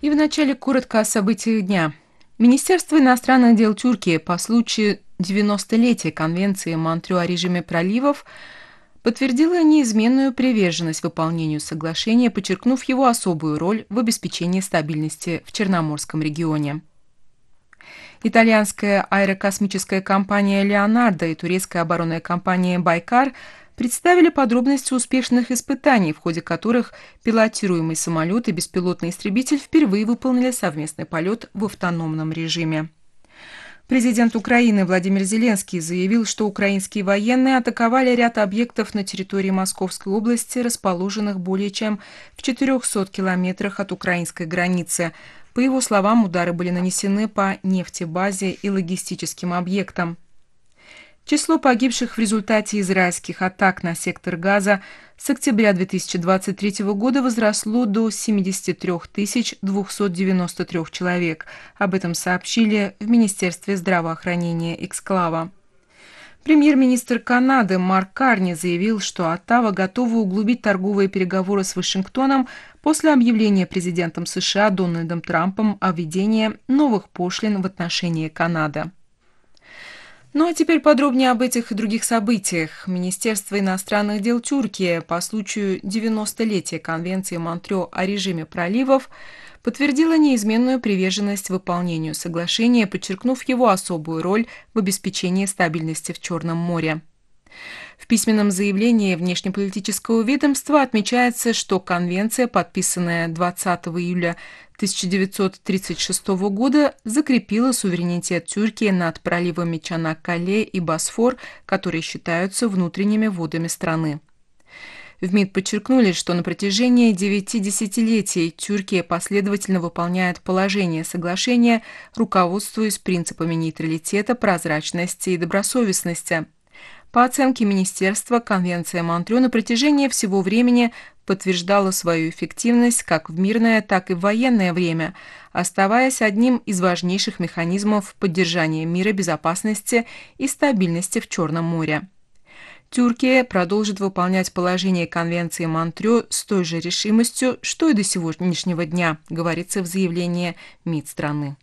И вначале коротко о событиях дня. Министерство иностранных дел Тюркии по случаю 90-летия Конвенции Монтрё о режиме проливов подтвердило неизменную приверженность выполнению соглашения, подчеркнув его особую роль в обеспечении стабильности в Черноморском регионе. Итальянская аэрокосмическая компания «Леонардо» и турецкая оборонная компания «Байкар» представили подробности успешных испытаний, в ходе которых пилотируемый самолет и беспилотный истребитель впервые выполнили совместный полет в автономном режиме. Президент Украины Владимир Зеленский заявил, что украинские военные атаковали ряд объектов на территории Московской области, расположенных более чем в 400 километрах от украинской границы. По его словам, удары были нанесены по нефтебазе и логистическим объектам. Число погибших в результате израильских атак на сектор Газа с октября 2023 года возросло до 73 293 человек. Об этом сообщили в Министерстве здравоохранения эксклава. Премьер-министр Канады Марк Карни заявил, что Оттава готова углубить торговые переговоры с Вашингтоном после объявления президентом США Дональдом Трампом о введении новых пошлин в отношении Канады. Ну а теперь подробнее об этих и других событиях. Министерство иностранных дел Тюркии по случаю 90-летия Конвенции Монтрё о режиме проливов подтвердило неизменную приверженность выполнению соглашения, подчеркнув его особую роль в обеспечении стабильности в Черном море. В письменном заявлении внешнеполитического ведомства отмечается, что конвенция, подписанная 20 июля 1936 года, закрепила суверенитет Тюркии над проливами Чанаккале и Босфор, которые считаются внутренними водами страны. В МИД подчеркнули, что на протяжении 9 десятилетий Тюркия последовательно выполняет положения соглашения, руководствуясь принципами нейтралитета, прозрачности и добросовестности. По оценке министерства, Конвенция Монтрё на протяжении всего времени подтверждала свою эффективность как в мирное, так и в военное время, оставаясь одним из важнейших механизмов поддержания мира, безопасности и стабильности в Черном море. Тюркия продолжит выполнять положения Конвенции Монтрё с той же решимостью, что и до сегодняшнего дня, говорится в заявлении МИД страны.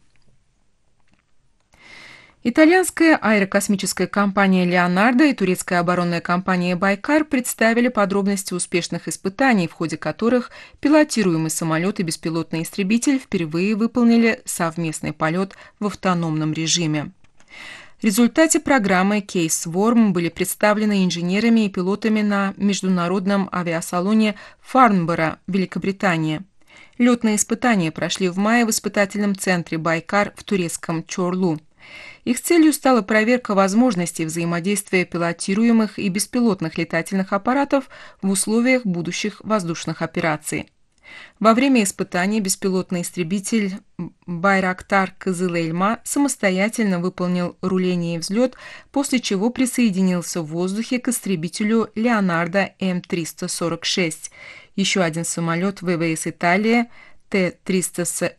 Итальянская аэрокосмическая компания «Леонардо» и турецкая оборонная компания «Байкар» представили подробности успешных испытаний, в ходе которых пилотируемый самолет и беспилотный истребитель впервые выполнили совместный полет в автономном режиме. В результате программы «Кейс Ворм» были представлены инженерами и пилотами на международном авиасалоне Фарнборо, Великобритания. Летные испытания прошли в мае в испытательном центре «Байкар» в турецком Чорлу. Их целью стала проверка возможностей взаимодействия пилотируемых и беспилотных летательных аппаратов в условиях будущих воздушных операций. Во время испытаний беспилотный истребитель «Байрактар Кызыл-Эльма» самостоятельно выполнил руление и взлет, после чего присоединился в воздухе к истребителю «Леонардо М-346». Еще один самолет ВВС Италии Т-300